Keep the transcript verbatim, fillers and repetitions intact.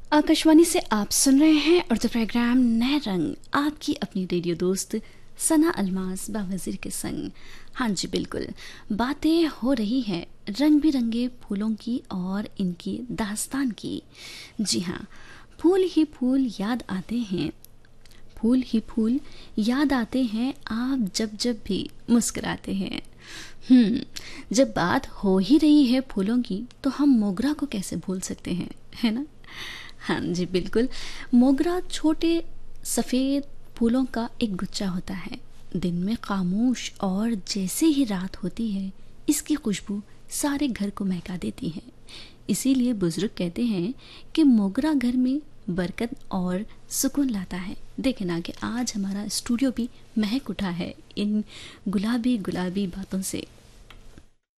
आकाशवाणी से आप सुन रहे हैं उर्दू प्रोग्राम नए रंग, आपकी अपनी रेडियो दोस्त सना अलमास बावजीर के संग। हाँ जी बिल्कुल, बातें हो रही हैं रंग बिरंगे फूलों की और इनकी दास्तान की। जी हाँ, फूल ही फूल याद आते हैं, फूल ही फूल याद आते हैं आप जब जब भी मुस्कुराते हैं। हम्म जब बात हो ही रही है फूलों की तो हम मोगरा को कैसे भूल सकते हैं, है ना। हाँ जी बिल्कुल, मोगरा छोटे सफ़ेद फूलों का एक गुच्छा होता है, दिन में खामोश, और जैसे ही रात होती है इसकी खुशबू सारे घर को महका देती है। इसीलिए बुजुर्ग कहते हैं कि मोगरा घर में बरकत और सुकून लाता है। देखें ना कि आज हमारा स्टूडियो भी महक उठा है इन गुलाबी गुलाबी बातों से।